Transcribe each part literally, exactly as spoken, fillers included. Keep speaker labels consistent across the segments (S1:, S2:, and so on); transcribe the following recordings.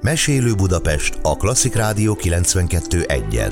S1: Mesélő Budapest a Klasszik Rádió kilencvenkettő egyen.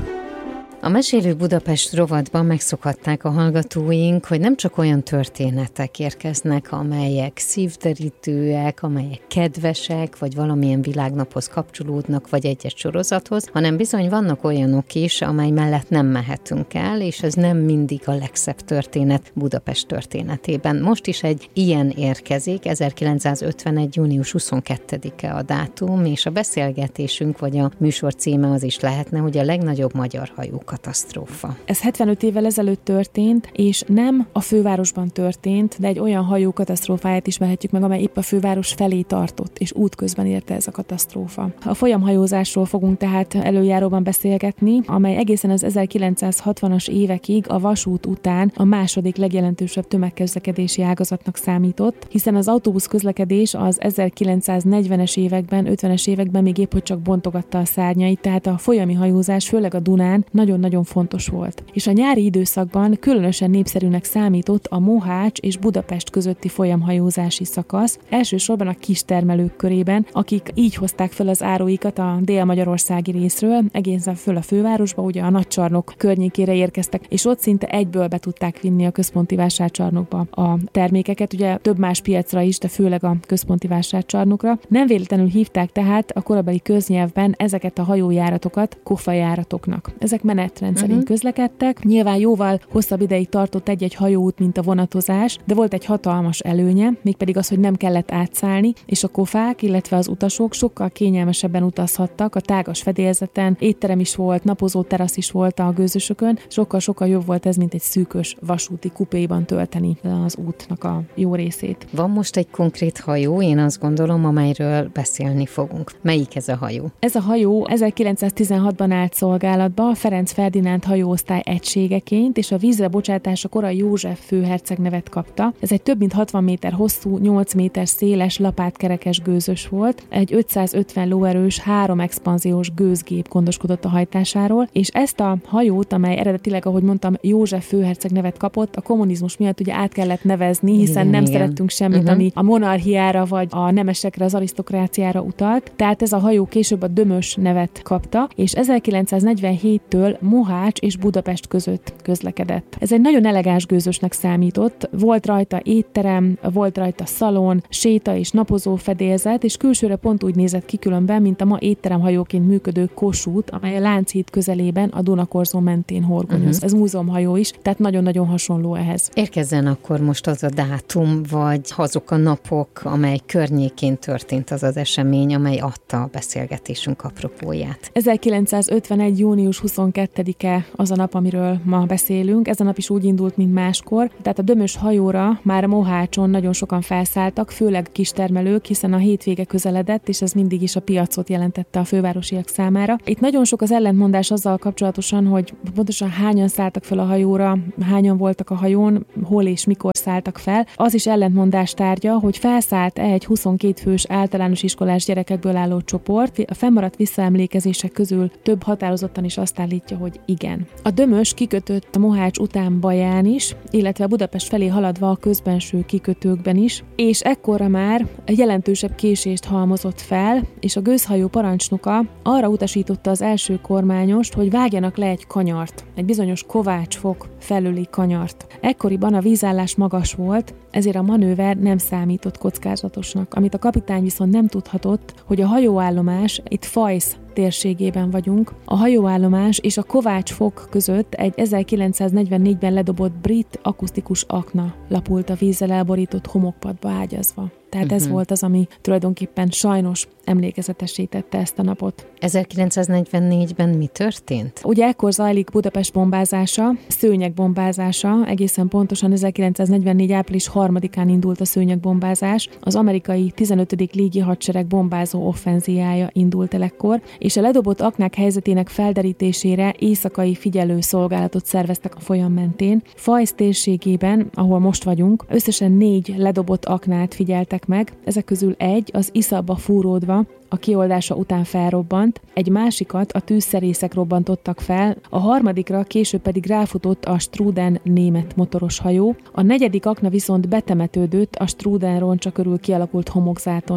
S2: A Mesélő Budapest rovatban megszokhatták a hallgatóink, hogy nem csak olyan történetek érkeznek, amelyek szívderítőek, amelyek kedvesek, vagy valamilyen világnaphoz kapcsolódnak, vagy egy-egy sorozathoz, hanem bizony vannak olyanok is, amely mellett nem mehetünk el, és ez nem mindig a legszebb történet Budapest történetében. Most is egy ilyen érkezik, ezerkilencszázötvenegy. június huszonkettedike a dátum, és a beszélgetésünk, vagy a műsor címe az is lehetne, hogy a legnagyobb magyar hajó katasztrófa.
S3: Ez hetvenöt évvel ezelőtt történt, és nem a fővárosban történt, de egy olyan hajó katasztrófáját ismerhetjük meg, amely épp a főváros felé tartott, és útközben érte ez a katasztrófa. A folyamhajózásról fogunk tehát előjáróban beszélgetni, amely egészen az ezerkilencszázhatvanas évekig a vasút után a második legjelentősebb tömegközlekedési ágazatnak számított, hiszen az autóbusz közlekedés az ezerkilencszáznegyvenes években, ötvenes években még épp hogy csak bontogatta a szárnyait, tehát a folyami hajózás, főleg a Dunán nagyon-nagyon fontos volt. És a nyári időszakban különösen népszerűnek számított a Mohács és Budapest közötti folyamhajózási szakasz, elsősorban a kistermelők körében, akik így hozták fel az áruikat a dél-magyarországi részről, egészen föl a fővárosba, ugye a Nagycsarnok környékére érkeztek, és ott szinte egyből be tudták vinni a központi vásárcsarnokba a termékeket, ugye több más piacra is, de főleg a központi vásárcsarnokra. Nem véletlenül hívták tehát a korabeli köznyelvben ezeket a hajójáratokat kofajáratoknak. Ezek menetrend szerint uh-huh. közlekedtek. Nyilván jóval hosszabb ideig tartott egy-egy hajóút, mint a vonatozás, de volt egy hatalmas előnye, mégpedig az, hogy nem kellett átszállni, és a kofák, illetve az utasok sokkal kényelmesebben utazhattak a tágas fedélzeten, étterem is volt, napozó terasz is volt a gőzösökön, sokkal-sokkal jobb volt ez, mint egy szűkös vasúti kupéban tölteni az útnak a jó részét.
S2: Van most egy konkrét hajó, én azt gondolom, amelyről beszélni fogunk. Melyik ez a hajó?
S3: Ez a hajó ezerkilencszáztizenhatban állt szolgálatba, Ferenc Ferdinánd hajóosztály egységeként, és a vízre bocsátásakor a József főherceg nevet kapta. Ez egy több mint hatvan méter hosszú, nyolc méter széles, lapátkerekes gőzös volt. Egy ötszázötven lóerős, három expanziós gőzgép gondoskodott a hajtásáról, és ezt a hajót, amely eredetileg, ahogy mondtam, József főherceg nevet kapott, a kommunizmus miatt ugye át kellett nevezni, hiszen igen, nem igen. szerettünk semmit, uh-huh. ami a monarchiára vagy a nemesekre, az arisztokráciára utalt. Tehát ez a hajó később a Dömös nevet kapta, és ezerkilencszáznegyvenhéttől Mohács és Budapest között közlekedett. Ez egy nagyon elegáns gőzösnek számított, volt rajta étterem, volt rajta szalon, séta és napozó fedélzet, és külsőre pont úgy nézett ki különben, mint a ma étteremhajóként működő Kossuth, amely a Lánchíd közelében a Dunakorzó mentén horgonyoz. Uh-huh. Ez múzeumhajó is, tehát nagyon-nagyon hasonló ehhez.
S2: Érkezzen akkor most az a dátum, vagy azok a napok, amely környékén történt az az esemény, amely adta a beszélgetésünk apropóját.
S3: ezerkilencszázötvenegy. június huszonkettedike az a nap, amiről ma beszélünk. Ez a nap is úgy indult, mint máskor. Tehát a Dömös hajóra már a Mohácson nagyon sokan felszálltak, főleg kistermelők, hiszen a hétvége közeledett, és ez mindig is a piacot jelentette a fővárosiak számára. Itt nagyon sok az ellentmondás azzal kapcsolatosan, hogy pontosan hányan szálltak fel a hajóra, hányan voltak a hajón, hol és mikor szálltak fel. Az is ellentmondás tárgya, hogy felszállt egy huszonkét fős általános iskolás gyerekekből álló csoport. A fennmaradt visszaemlékezések közül több határozottan is azt állítja, hogy igen. A Dömös kikötött a Mohács után Baján is, illetve Budapest felé haladva a közbenső kikötőkben is, és ekkorra már egy jelentősebb késést halmozott fel, és a gőzhajó parancsnoka arra utasította az első kormányost, hogy vágjanak le egy kanyart, egy bizonyos Kovács-fok felüli kanyart. Ekkoriban a vízállás magas volt, ezért a manőver nem számított kockázatosnak. Amit a kapitány viszont nem tudhatott, hogy a hajóállomás, itt Fajsz térségében vagyunk, a hajóállomás és a Kovács-fok között egy ezerkilencszáznegyvennégyben ledobott brit akusztikus akna lapult a vízzel elborított homokpadba ágyazva. Tehát uh-huh. ez volt az, ami tulajdonképpen sajnos emlékezetessé tette ezt a napot.
S2: ezerkilencszáznegyvennégyben mi történt?
S3: Ugye ekkor zajlik Budapest bombázása, szőnyeg bombázása, egészen pontosan ezerkilencszáznegyvennégy. április harmadikán indult a szőnyegbombázás, az amerikai tizenötödik légi hadsereg bombázó offenziája indult el ekkor, és a ledobott aknák helyzetének felderítésére éjszakai figyelő szolgálatot szerveztek a folyam mentén. Fajsz térségében, ahol most vagyunk, összesen négy ledobott aknát figyeltek meg, ezek közül egy az iszapba fúródva a kioldása után felrobbant, egy másikat a tűzszerészek robbantottak fel, a harmadikra később pedig ráfutott a Struden német motoros hajó, a negyedik akna viszont betemetődött a Struden roncsa körül kialakult homokzátonyba.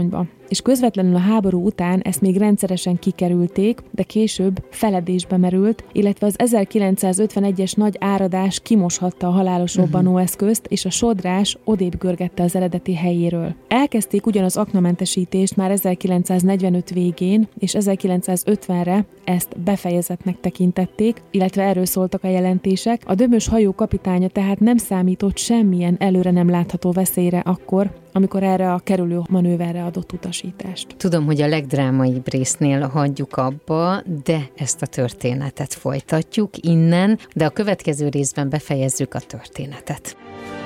S3: és közvetlenül a háború után ezt még rendszeresen kikerülték, de később feledésbe merült, illetve az ezerkilencszázötvenegyes nagy áradás kimoshatta a halálos robbanóeszközt, és a sodrás odébb görgette az eredeti helyéről. Elkezdték ugyanaz aknamentesítést már ezerkilencszáznegyvenöt végén, és ezerkilencszázötvenre ezt befejezettnek tekintették, illetve erről szóltak a jelentések. A dömös hajó kapitánya tehát nem számított semmilyen előre nem látható veszélyre akkor, amikor erre a kerülő manőverre adott utasítást.
S2: Tudom, hogy a legdrámaibb résznél hagyjuk abba, de ezt a történetet folytatjuk innen, de a következő részben befejezzük a történetet.